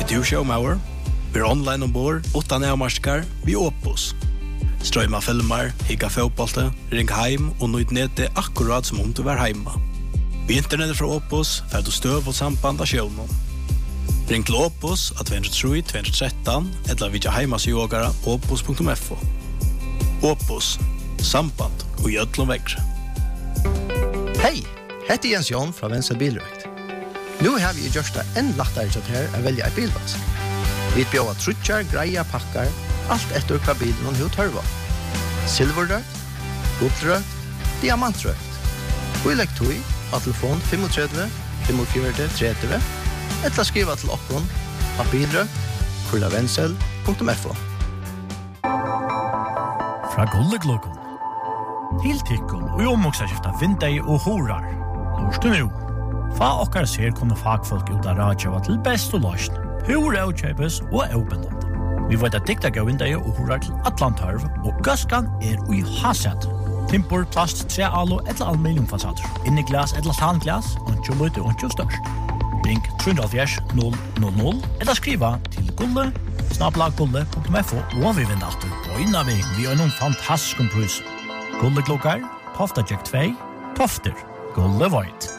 du showmauer? Vi online ombord, utan avmarskar, vi Opus. Strøyma filmer, higga fotbollte, ring heim og nøyt nete akkurat som om du var heima. Vi internettet fra Opus får du støv og samband av sjøvnen. Ring til Opus av 203-213 eller vidja heimasjågara opus.fo. Opus, samband og gjødlom vekkre. Hei, heter Jens Jon fra Venstre Bilrøkt. Nå har vi gjort det enn lettere til her å velge en bilvask. Vi bjør trutjar, greia, pakkar, alt etter hva bilen hun tørver. Silverrøkt, guldrøkt, diamantrøkt. Og i lekktøy av telefon 35 45 30 eller skriva til okkon av bilrøkt@vensel.fo. Fra Gulleglokon til Tikkun og omoksaskifta vindei og horar. Lorstu nu. Fa okkar ser kunne fagfolk ut av radjava til best og løsn. Hur avkjøpes og avbindende. Vi vet at dikta gav vindei og horar til Atlantarv og gaskan ui hasset. Timpor, plast, trealo eller aluminiumfasader. Inni glas eller tanglas, og lute og størst. Ring 370 000 eller skriva til gulle@gulle.fo og vi vinner alltid bøyna vi noen fantastisk pris. Gulleklokkar, Tofta Jack 2, Tofter, Gulle Void.